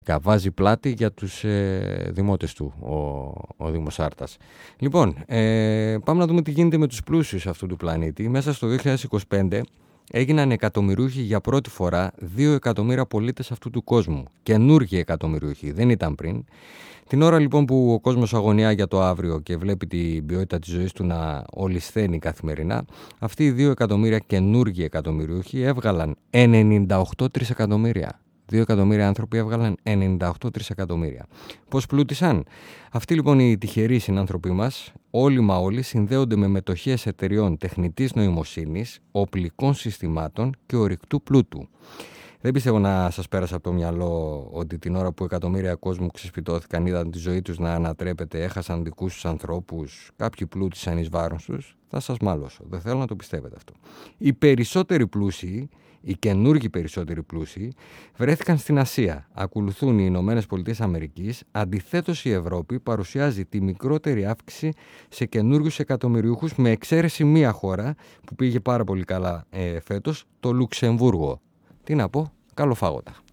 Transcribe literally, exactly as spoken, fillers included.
Βάζει πλάτη για τους ε, δημότες του ο, ο Δήμος Άρτας. Λοιπόν, ε, πάμε να δούμε τι γίνεται με τους πλούσιους αυτού του πλανήτη. Μέσα στο δύο χιλιάδες είκοσι πέντε έγιναν εκατομμυριούχοι για πρώτη φορά δύο εκατομμύρια πολίτες αυτού του κόσμου. Καινούργιοι εκατομμυριούχοι, δεν ήταν πριν. Την ώρα λοιπόν που ο κόσμος αγωνιά για το αύριο και βλέπει την ποιότητα της ζωής του να ολισθαίνει καθημερινά, αυτοί οι δύο εκατομμύρια καινούργιοι εκατομμυριούχοι έβγαλαν ενενήντα οκτώ τρισεκατομμύρια. Δύο εκατομμύρια άνθρωποι έβγαλαν ενενήντα οκτώ τρισεκατομμύρια. Πώς πλούτησαν? Αυτοί λοιπόν οι τυχεροί συνάνθρωποι μας, όλοι μα όλοι, συνδέονται με μετοχές εταιριών τεχνητής νοημοσύνης, οπλικών συστημάτων και ορυκτού πλούτου. Δεν πιστεύω να σας πέρασε από το μυαλό ότι την ώρα που εκατομμύρια κόσμου ξεσπιτώθηκαν, είδαν τη ζωή τους να ανατρέπεται, έχασαν δικούς τους ανθρώπους, κάποιοι πλούτησαν εις βάρος τους. Θα σας μάλωσω. Δεν θέλω να το πιστεύετε αυτό. Οι περισσότεροι πλούσιοι, οι καινούργοι περισσότεροι πλούσιοι, βρέθηκαν στην Ασία. Ακολουθούν οι Ηνωμένες Πολιτείες Αμερικής. Αντιθέτως, η Ευρώπη παρουσιάζει τη μικρότερη αύξηση σε καινούργιους εκατομμυριούχους, με εξαίρεση μία χώρα που πήγε πάρα πολύ καλά ε, φέτος, το Λουξεμβούργο. Τι να πω, καλοφάγωτα.